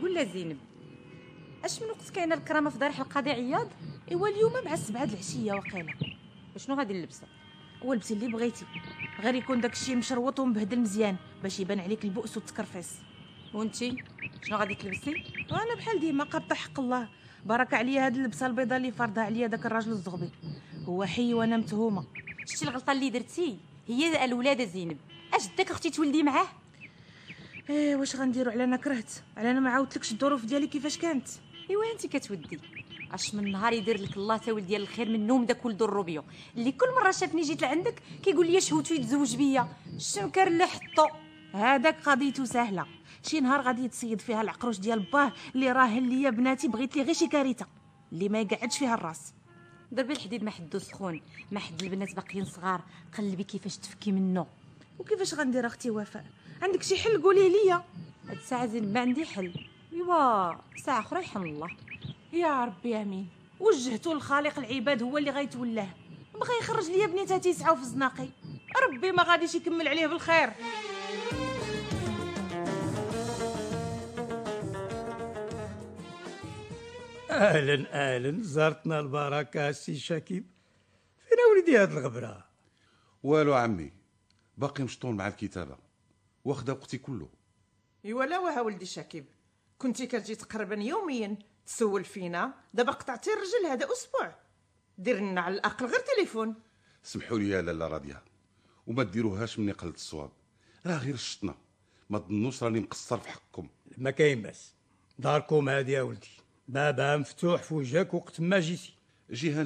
قول لا زينب، اش من وقت كاينه الكرامه في ضريح القاضي عياض؟ ايوا اليوم مع السبعة د العشيه واقيلا. وشنو غادي نلبسها؟ هو البسي اللي بغيتي، غير يكون داكشي مشروط ومبهدل مزيان باش يبان عليك البؤس والتكرفيس. وانتي شنو غادي تلبسي؟ انا بحال ديما قابطه حق الله، بارك عليا هاد اللبسه البيضاء اللي فرضها عليا داك الراجل الزغبي، هو حي وانا متهومه. شتي الغلطه اللي درتي هي الولاده زينب، اش داك اختي تولدي معاه؟ واش غنديروا؟ على انا كرهت، على انا ما عاودتلكش الظروف ديالي كيفاش كانت. ايوا انت كتودي اش من نهار يدير لك الله تا ولد ديال الخير من النوم داك ولد الروبيو اللي كل مره شافني جيت لعندك كيقول لي شهوتو يتزوج بيا، الشمكر اللي حطو. هذاك قضيته سهله، شي نهار غادي يتصيد فيها العقروش ديال باه اللي راه ليا بناتي بغيت لي غير شي كارثه اللي ما يقعدش فيها الراس. ضربي الحديد ما حدو سخون، ما حد البنات باقيين صغار، قلبي كيفاش تفكي منه. وكيفاش غندير اختي وفاء؟ عندك شي حل قوليه ليا. هاد الساعه زين ما عندي حل. ايوا ساعه اخرى يحن الله. يا ربي امين. وجهته للخالق العباد هو اللي غيتولاه، بغى يخرج ليا بنيتها يسعوا في الزناقي، ربي ما غاديش يكمل عليه بالخير. اهلا زارتنا البركه سي شكيب. فين ولدي هاد الغبره؟ والو عمي، باقي مشطون مع الكتابه، واخده وقتي كله. ايوا لا وها ولدي شكيب، كنتي كتجي تقريبا يوميا تسول فينا، دابا قطعتي الرجل هذا اسبوع. دير لنا على الاقل غير تليفون. سمحوا لي يا لاله راضيه، وما ديروهاش مني قلت الصواب، راه غير الشطنه، ما تظنوش راني مقصر في حقكم. ما كاين باس، داركم هادي يا ولدي، بابها مفتوح في وجهك وقت ما جيتي. جيهان